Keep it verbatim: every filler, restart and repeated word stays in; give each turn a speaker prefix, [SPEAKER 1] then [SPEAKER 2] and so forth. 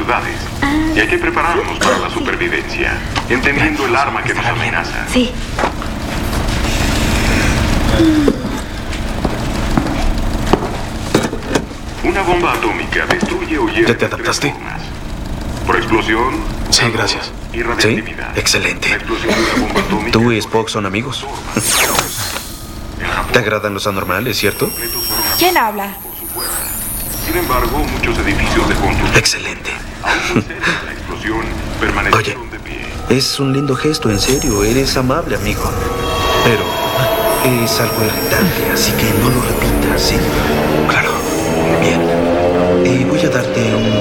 [SPEAKER 1] ciudades. Y hay que prepararnos para la supervivencia, entendiendo el arma que nos amenaza.
[SPEAKER 2] Sí.
[SPEAKER 1] Una bomba atómica destruye o hiere.
[SPEAKER 3] ¿Ya te adaptaste?
[SPEAKER 1] Por explosión.
[SPEAKER 3] Sí, gracias.
[SPEAKER 1] Y radiactividad.
[SPEAKER 3] Sí, excelente.
[SPEAKER 1] La explosión de la bomba atómica.
[SPEAKER 3] Tú y Spock son amigos. ¿Te agradan los anormales, cierto?
[SPEAKER 2] ¿Quién habla?
[SPEAKER 1] Sin embargo, muchos edificios de construcción.
[SPEAKER 3] Excelente.
[SPEAKER 1] Aún muy cerca de la explosión, permanecieron
[SPEAKER 3] Oye,
[SPEAKER 1] de pie.
[SPEAKER 3] es un lindo gesto, en serio. Eres amable, amigo. Pero es algo irritante, así que no lo repitas, ¿sí? Claro. Bien. Eh, voy a darte un